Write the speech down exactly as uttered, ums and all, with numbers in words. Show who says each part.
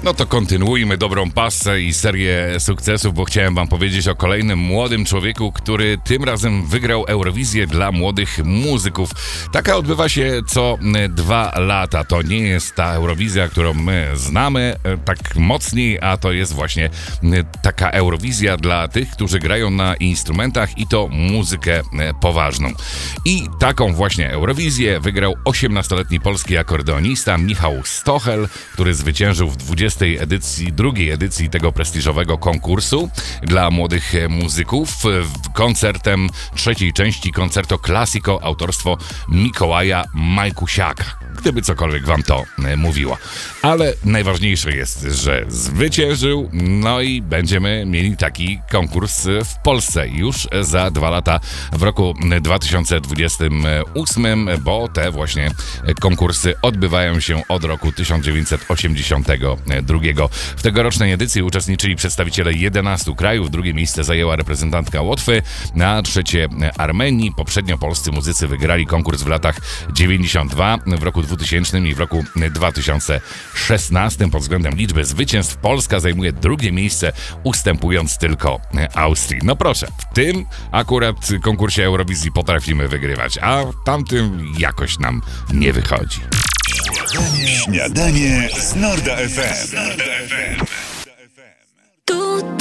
Speaker 1: No to kontynuujmy dobrą pasę i serię sukcesów, bo chciałem wam powiedzieć o kolejnym młodym człowieku, który tym razem wygrał Eurowizję dla młodych muzyków. Taka odbywa się co dwa lata. To nie jest ta Eurowizja, którą my znamy tak mocniej, a to jest właśnie taka Eurowizja dla tych, którzy grają na instrumentach i to muzykę poważną. I taką właśnie Eurowizję wygrał osiemnastoletni polski akordeonista Michał Stochel, który zwyciężył w dwudziestej edycji, drugiej edycji tego prestiżowego konkursu dla młodych muzyków koncertem trzeciej części Concerto Classico autorstwo Mikołaja Majkusiaka. Gdyby cokolwiek wam to mówiło. Ale najważniejsze jest, że zwyciężył, no i będziemy mieli taki konkurs w Polsce już za dwa lata w roku dwa tysiące dwudziestym ósmym, bo te właśnie konkursy odbywają się od roku tysiąc dziewięćset osiemdziesiątego drugiego. W tegorocznej edycji uczestniczyli przedstawiciele jedenastu krajów, drugie miejsce zajęła reprezentantka Łotwy, a trzecie Armenii. Poprzednio polscy muzycy wygrali konkurs w latach dziewięćdziesiątym drugim, w roku dwutysięcznym i w roku dwa tysiące szesnastym. Pod względem liczby zwycięstw Polska zajmuje drugie miejsce, ustępując tylko Austrii. No proszę, w tym akurat konkursie Eurowizji potrafimy wygrywać, a w tamtym jakoś nam nie wychodzi.
Speaker 2: Śniadanie z Norda F M.